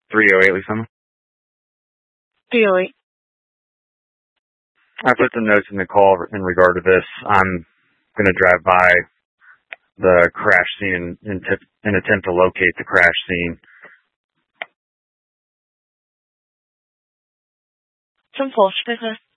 308, Lisa. 308. I put some notes in the call in regard to this. I'm going to drive by the crash scene and attempt to locate the crash scene. 10-4, spreche.